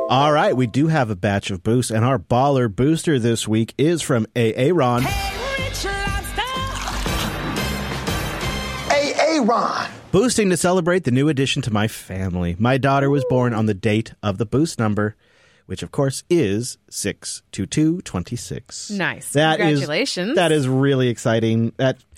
All right, we do have a batch of boosts, and our baller booster this week is from Aaron. Aaron. Boosting to celebrate the new addition to my family. My daughter was born on the date of the boost number, which, of course, is 62226. Nice. Congratulations. That is really exciting.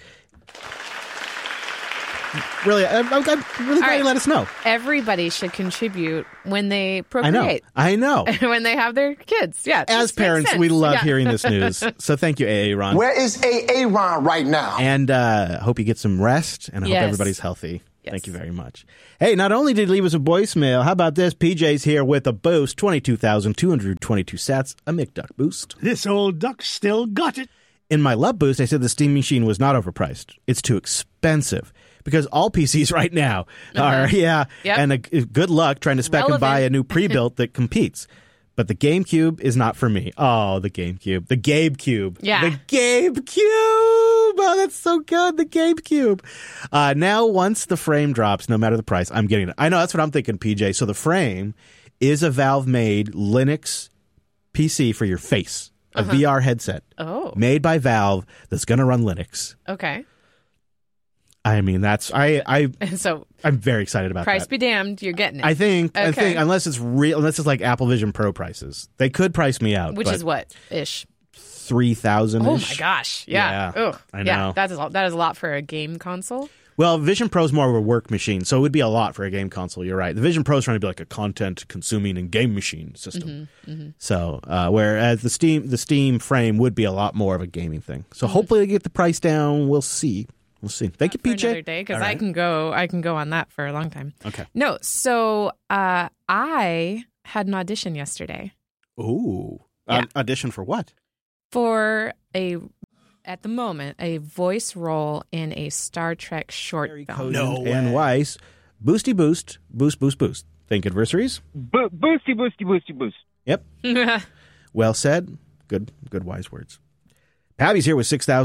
Really, I'm really glad you let us know. Everybody should contribute when they procreate. I know. When they have their kids. Yeah. As parents, we love hearing this news. So thank you, Aaron. Where is Aaron right now? And I hope you get some rest, and I hope everybody's healthy. Yes. Thank you very much. Hey, not only did he leave us a voicemail, how about this? PJ's here with a boost, 22,222 sats, a McDuck boost. This old duck still got it. In my love boost, I said the Steam Machine was not overpriced. It's too expensive. Because all PCs right now are, and good luck trying to spec and buy a new pre-built that competes. But the GameCube is not for me. Oh, the GameCube. The GabeCube. Yeah. The GabeCube. Oh, that's so good. The GameCube. Now, once the frame drops, no matter the price, I'm getting it. I know, that's what I'm thinking, PJ. So the frame is a Valve-made Linux PC for your face. A VR headset. Oh. Made by Valve that's going to run Linux. Okay. I mean, that's I'm very excited about price that. Be damned, you're getting it. I think unless it's like Apple Vision Pro prices, they could price me out. Which is what ish 3,000. Oh my gosh! Yeah. Ugh. I know. Yeah, that is a lot for a game console. Well, Vision Pro is more of a work machine, so it would be a lot for a game console. You're right. The Vision Pro is trying to be like a content consuming and game machine system. So whereas the Steam frame would be a lot more of a gaming thing. So hopefully they get the price down. We'll see. We'll see. Thank you, PJ. Another day, because I can go on that for a long time. Okay. No, so I had an audition yesterday. Ooh. Yeah. Audition for what? For at the moment, a voice role in a Star Trek short film. No way. And Weiss, boosty boost, boost, boost, boost. Think adversaries? Boosty, boosty, boosty, boost. Yep. Well said. Good wise words. Pabby's here with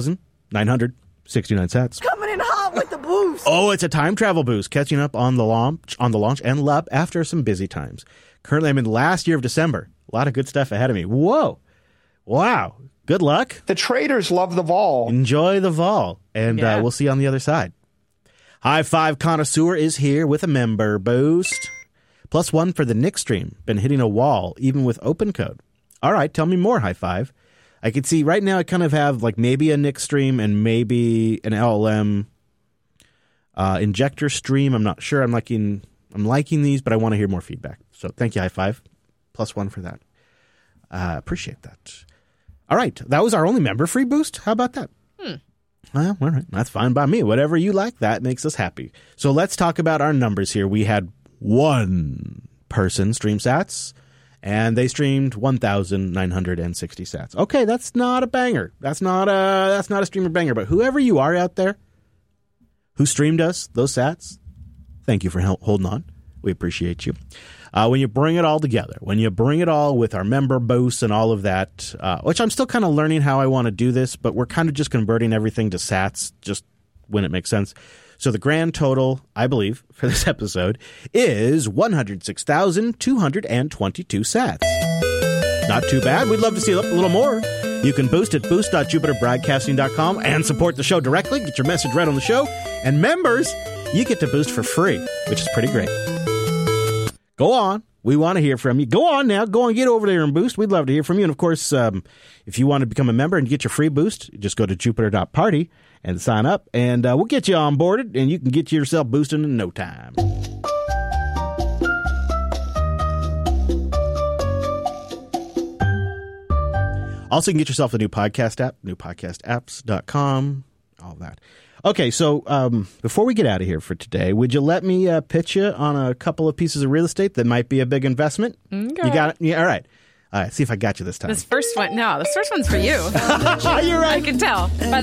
6,969 sats. Coming in hot with the boost. Oh, it's a time travel boost, catching up on the launch and LUP after some busy times. Currently, I'm in the last year of December. A lot of good stuff ahead of me. Whoa. Wow. Good luck. The traders love the vol. Enjoy the vol. And we'll see you on the other side. High Five Connoisseur is here with a member boost. +1 for the Nick stream. Been hitting a wall, even with open code. All right, tell me more, High Five. I can see right now I kind of have like maybe a Nick stream and maybe an LLM injector stream. I'm not sure. I'm liking these, but I want to hear more feedback. So thank you, High Five. +1 for that. Appreciate that. All right. That was our only member free boost. How about that? Well, all right. That's fine by me. Whatever you like, that makes us happy. So let's talk about our numbers here. We had one person stream sats, and they streamed 1,960 sats. Okay, that's not a banger. That's not a streamer banger. But whoever you are out there who streamed us those sats, thank you for holding on. We appreciate you. When you bring it all together, when you bring it all with our member boosts and all of that, which I'm still kind of learning how I want to do this, but we're kind of just converting everything to sats just when it makes sense. So the grand total, I believe, for this episode is 106,222 sats. Not too bad. We'd love to see a little more. You can boost at boost.jupiterbroadcasting.com and support the show directly. Get your message read on the show. And members, you get to boost for free, which is pretty great. Go on. We want to hear from you. Go on now. Go and get over there and boost. We'd love to hear from you. And, of course, if you want to become a member and get your free boost, just go to jupiter.party and sign up. And we'll get you onboarded, and you can get yourself boosting in no time. Also, you can get yourself a new podcast app, newpodcastapps.com, all that. Okay, so before we get out of here for today, would you let me pitch you on a couple of pieces of real estate that might be a big investment? Okay. You got it? Yeah, all right. See if I got you this time. This first one's for you. You're right. I can tell by